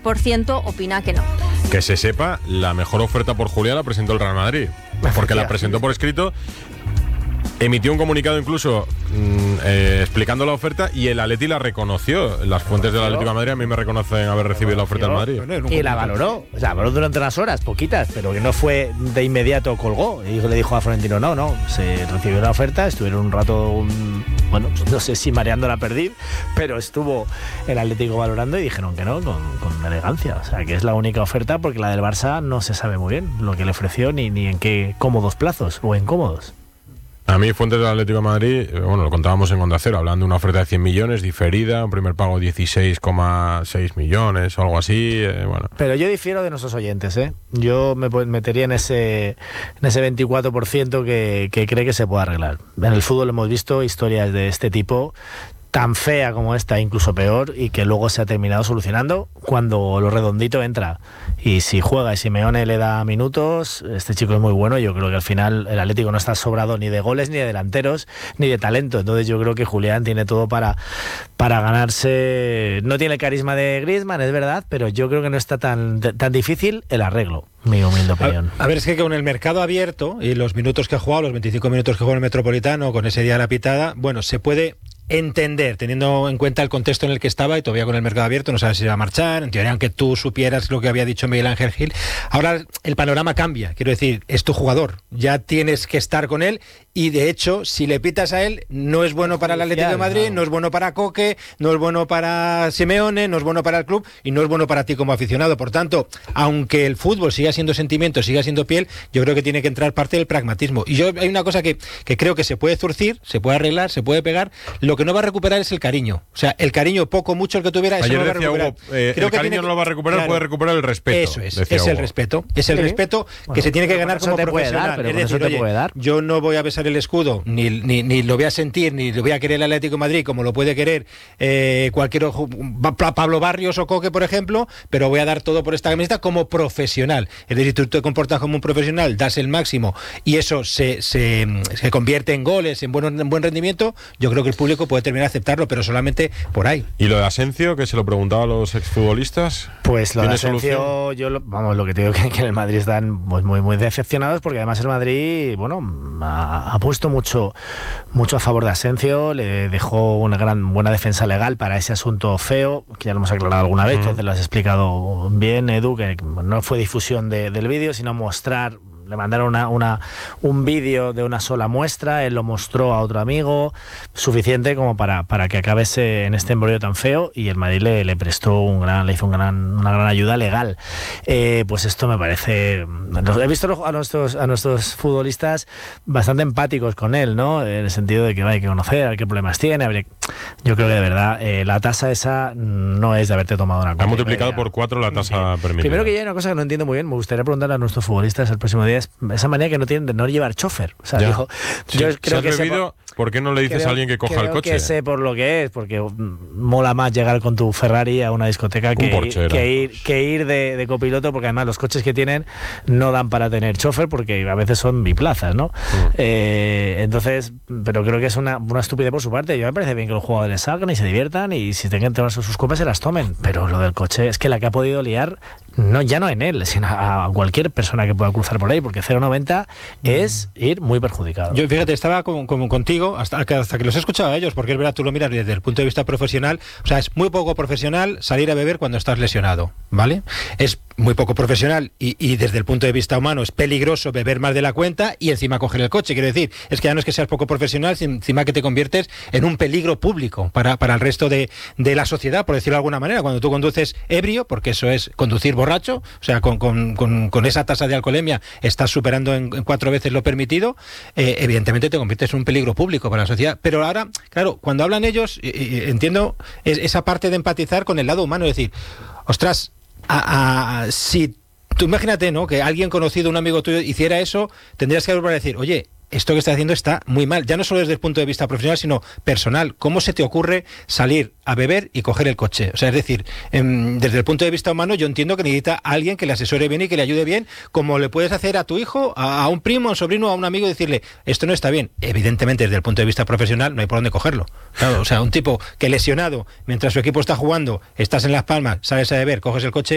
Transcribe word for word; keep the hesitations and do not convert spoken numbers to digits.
por ciento opina que no. Que se sepa, la mejor oferta por Julián la presentó el Real Madrid, porque la presentó por escrito. Emitió un comunicado incluso mmm, eh, explicando la oferta y el Atleti la reconoció. Las fuentes del Atlético de Madrid a mí me reconocen haber recibido la oferta del Madrid. Y la valoró, o sea, valoró durante unas horas, poquitas, pero que no fue de inmediato colgó. Y le dijo a Florentino, no, no, se recibió la oferta, estuvieron un rato, un, bueno, no sé si mareando la perdiz, pero estuvo el Atlético valorando y dijeron que no, con, con elegancia. O sea, que es la única oferta porque la del Barça no se sabe muy bien lo que le ofreció ni, ni en qué cómodos plazos o incómodos. A mí, fuentes del Atlético de Madrid, bueno, lo contábamos en Onda Cero, hablando de una oferta de cien millones, diferida, un primer pago dieciséis coma seis millones o algo así, eh, bueno. Pero yo difiero de nuestros oyentes, ¿eh? Yo me metería en ese, en ese veinticuatro por ciento que, que cree que se puede arreglar. En el fútbol hemos visto historias de este tipo, tan fea como esta, incluso peor, y que luego se ha terminado solucionando cuando lo redondito entra. Y si juega y Simeone le da minutos, este chico es muy bueno. Yo creo que al final el Atlético no está sobrado ni de goles, ni de delanteros, ni de talento. Entonces yo creo que Julián tiene todo para, para ganarse. No tiene el carisma de Griezmann, es verdad, pero yo creo que no está tan, tan difícil el arreglo, mi humilde opinión. A, a ver, es que con el mercado abierto y los minutos que ha jugado, los veinticinco minutos que jugó en el Metropolitano, con ese día de la pitada, bueno, se puede entender, teniendo en cuenta el contexto en el que estaba y todavía con el mercado abierto, no sabes si va a marchar, en teoría, aunque tú supieras lo que había dicho Miguel Ángel Gil. Ahora el panorama cambia, quiero decir, es tu jugador, ya tienes que estar con él y de hecho, si le pitas a él, no es bueno para el Atlético de Madrid, no es bueno para Coque, no es bueno para Simeone, no es bueno para el club y no es bueno para ti como aficionado. Por tanto, aunque el fútbol siga siendo sentimiento, siga siendo piel, yo creo que tiene que entrar parte del pragmatismo. Y yo hay una cosa que, que creo que se puede zurcir, se puede arreglar, se puede pegar. Lo que no va a recuperar es el cariño. O sea, el cariño, poco, mucho el que tuviera, eso Ayer no lo va a decía recuperar. Hugo, eh, creo el que cariño tiene no lo va a recuperar, claro, puede recuperar el respeto. Eso es, decía es Hugo. el respeto. Es el ¿Sí? respeto Bueno, que se tiene que ganar eso como te puede profesional. dar, pero es con eso decir, te oye, puede dar. yo no voy a besar el escudo, ni, ni, ni lo voy a sentir, ni lo voy a querer el Atlético de Madrid como lo puede querer eh, cualquier Pablo Barrios o Coque, por ejemplo, pero voy a dar todo por esta camiseta como profesional. Es decir, tú te comportas como un profesional, das el máximo y eso se, se, se convierte en goles, en buen, en buen rendimiento. Yo creo que el público puede terminar a aceptarlo, pero solamente por ahí. ¿Y lo de Asencio, que se lo preguntaba a los exfutbolistas? Pues lo de ¿Tiene Asencio, solución? yo lo, vamos, lo que te digo que, que en el Madrid están pues, muy muy decepcionados porque además el Madrid, bueno, ha, ha puesto mucho mucho a favor de Asencio, le dejó una gran buena defensa legal para ese asunto feo, que ya lo hemos aclarado alguna vez, mm. que te lo has explicado bien, Edu, que no fue difusión de, del vídeo, sino mostrar. Le mandaron una, una, un vídeo de una sola muestra, él lo mostró a otro amigo, suficiente como para, para que acabe ese, en este embrollo tan feo, y el Madrid le, le prestó un gran, le hizo un gran, una gran ayuda legal. Eh, pues esto me parece... He visto a nuestros, a nuestros futbolistas bastante empáticos con él, ¿no? En el sentido de que hay que conocer, a ver qué problemas tiene. Habría... Yo creo que de verdad eh, la tasa esa no es de haberte tomado una copa. Ha multiplicado por cuatro la tasa sí. permitida. Primero que ya hay una cosa que no entiendo muy bien, me gustaría preguntarle a nuestros futbolistas el próximo día, esa manera que no tienen de no llevar chofer. O sea, dijo, sí. yo si creo has que bebido, por, ¿por qué no le dices creo, a alguien que coja creo el coche? Que sé por lo que es, porque mola más llegar con tu Ferrari a una discoteca que, ir, que ir, que ir de, de copiloto, porque además los coches que tienen no dan para tener chofer, porque a veces son biplazas, ¿no? Mm. Eh, entonces, pero creo que es una, una estupidez por su parte. Yo me parece bien que los jugadores salgan y se diviertan y si tengan que tomarse sus copas se las tomen, pero lo del coche es que la que ha podido liar, no ya no en él, sino a cualquier persona que pueda cruzar por ahí, porque cero noventa es ir muy perjudicado. Yo, fíjate, estaba como, como contigo hasta que, hasta que los he escuchado a ellos, porque es verdad, tú lo miras desde el punto de vista profesional, o sea, es muy poco profesional salir a beber cuando estás lesionado, ¿vale? Es muy poco profesional y, y desde el punto de vista humano es peligroso beber más de la cuenta y encima coger el coche. Quiero decir, es que ya no es que seas poco profesional, sino encima que te conviertes en un peligro público para, para el resto de, de la sociedad, por decirlo de alguna manera. Cuando tú conduces ebrio, porque eso es conducir borracho, o sea, con, con, con, con esa tasa de alcoholemia estás superando en, en cuatro veces lo permitido, eh, evidentemente te conviertes en un peligro público para la sociedad. Pero ahora, claro, cuando hablan ellos, eh, eh, entiendo es, esa parte de empatizar con el lado humano, es decir, ostras, a, a, si tú imagínate, ¿no?, que alguien conocido, un amigo tuyo, hiciera eso, tendrías que volver a decir, oye, esto que estás haciendo está muy mal, ya no solo desde el punto de vista profesional, sino personal. ¿Cómo se te ocurre salir a beber y coger el coche? O sea, es decir, eh, desde el punto de vista humano, yo entiendo que necesita a alguien que le asesore bien y que le ayude bien, como le puedes hacer a tu hijo, a, a un primo, a un sobrino, a un amigo, decirle, esto no está bien. Evidentemente, desde el punto de vista profesional, no hay por dónde cogerlo. Claro, o sea, un tipo que lesionado, mientras su equipo está jugando, estás en Las Palmas, sales a beber, coges el coche,